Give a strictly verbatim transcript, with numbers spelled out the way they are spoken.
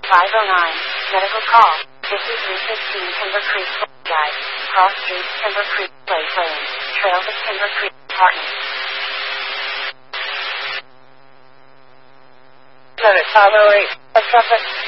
five oh nine. Medical call. fifty-three fifteen Timber Creek, Guide. Cross Street, Timber Creek, Lake Lane. Trail to Timber Creek, Apartment. Medic five oh eight. What's up?